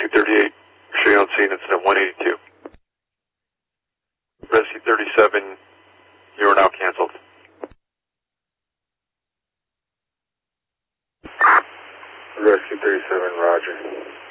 238, show you on scene, incident 182. Rescue 37, you are now canceled. Rescue 37, roger.